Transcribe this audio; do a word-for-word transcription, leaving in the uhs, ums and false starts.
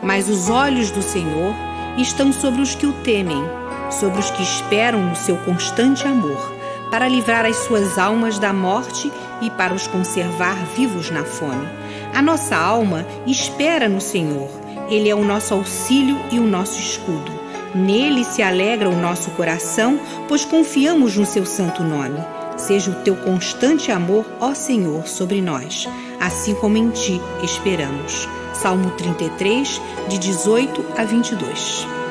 Mas os olhos do Senhor estão sobre os que o temem, sobre os que esperam no seu constante amor, para livrar as suas almas da morte e para os conservar vivos na fome. A nossa alma espera no Senhor. Ele é o nosso auxílio e o nosso escudo. Nele se alegra o nosso coração, pois confiamos no seu santo nome. Seja o teu constante amor, ó Senhor, sobre nós, assim como em ti esperamos. Salmo trinta e três, de dezoito a vinte e dois.